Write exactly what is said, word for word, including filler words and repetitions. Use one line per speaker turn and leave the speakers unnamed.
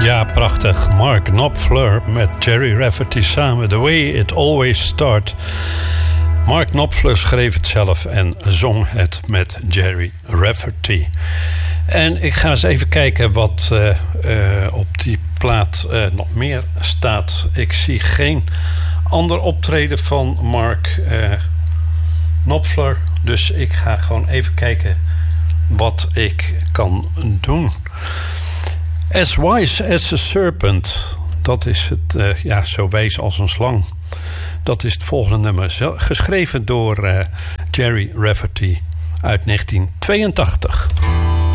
Ja, prachtig. Mark Knopfler met Jerry Rafferty samen. The Way It Always Starts. Mark Knopfler schreef het zelf en zong het met Jerry Rafferty. En ik ga eens even kijken wat uh, uh, op die plaat uh, nog meer staat. Ik zie geen ander optreden van Mark uh, Knopfler. Dus ik ga gewoon even kijken wat ik kan doen. As Wise as a Serpent. Dat is het, uh, ja, zo wijs als een slang. Dat is het volgende nummer. Geschreven door uh, Jerry Rafferty uit negentien tweeëntachtig.